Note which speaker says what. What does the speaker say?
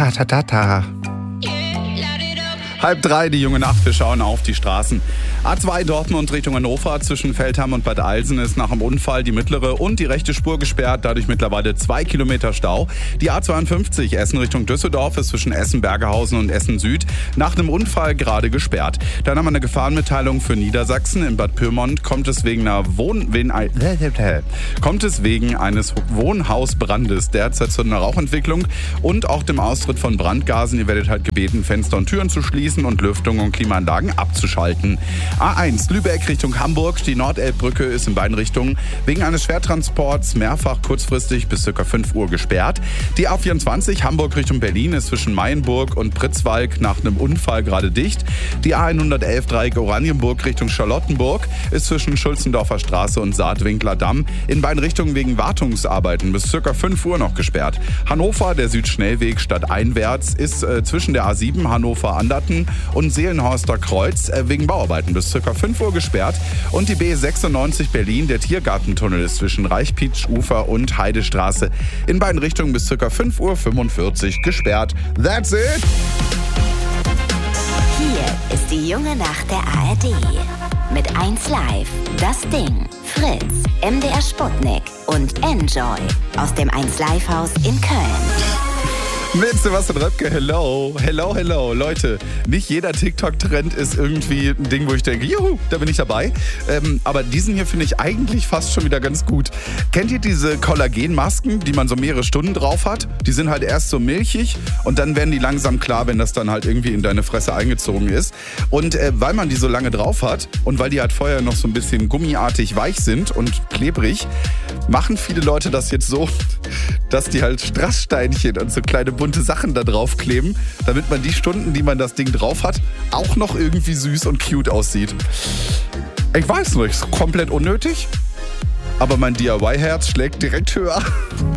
Speaker 1: Ta, ta, ta, ta. 2:30, die junge Nacht, wir schauen auf die Straßen. A2 Dortmund Richtung Hannover zwischen Feldham und Bad Alsen ist nach dem Unfall die mittlere und die rechte Spur gesperrt, dadurch mittlerweile 2 Kilometer Stau. Die A52 Essen Richtung Düsseldorf ist zwischen Essen-Bergehausen und Essen Süd nach einem Unfall gerade gesperrt. Dann haben wir eine Gefahrenmitteilung für Niedersachsen. In Bad Pyrmont kommt es wegen eines Wohnhausbrandes derzeit zu einer Rauchentwicklung und auch dem Austritt von Brandgasen. Ihr werdet halt gebeten, Fenster und Türen zu schließen und Lüftung und Klimaanlagen abzuschalten. A1 Lübeck Richtung Hamburg. Die Nordelbbrücke ist in beiden Richtungen wegen eines Schwertransports mehrfach kurzfristig bis ca. 5 Uhr gesperrt. Die A24 Hamburg Richtung Berlin ist zwischen Mayenburg und Pritzwalk nach einem Unfall gerade dicht. Die A111 Dreieck Oranienburg Richtung Charlottenburg ist zwischen Schulzendorfer Straße und Saatwinkler Damm in beiden Richtungen wegen Wartungsarbeiten bis ca. 5 Uhr noch gesperrt. Hannover, der Südschnellweg stadteinwärts, ist zwischen der A7 Hannover-Anderten und Seelenhorster Kreuz wegen Bauarbeiten bis ca. 5 Uhr gesperrt. Und die B96 Berlin, der Tiergartentunnel, ist zwischen Reichpietsch-Ufer und Heidestraße in beiden Richtungen bis ca. 5:45 Uhr gesperrt. That's it!
Speaker 2: Hier ist die junge Nacht der ARD. Mit 1 Live, Das Ding, Fritz, MDR Sputnik und Enjoy aus dem 1 Live Haus in Köln.
Speaker 1: Mit Sebastian Röpke, hello. Leute, nicht jeder TikTok-Trend ist irgendwie ein Ding, wo ich denke, juhu, da bin ich dabei. Aber diesen hier finde ich eigentlich fast schon wieder ganz gut. Kennt ihr diese Kollagenmasken, die man so mehrere Stunden drauf hat? Die sind halt erst so milchig und dann werden die langsam klar, wenn das dann halt irgendwie in deine Fresse eingezogen ist. Und weil man die so lange drauf hat und weil die halt vorher noch so ein bisschen gummiartig weich sind und klebrig, machen viele Leute das jetzt so, dass die halt Strasssteinchen und so kleine bunte Sachen da drauf kleben, damit man die Stunden, die man das Ding drauf hat, auch noch irgendwie süß und cute aussieht. Ich weiß nicht, ist komplett unnötig, aber mein DIY-Herz schlägt direkt höher.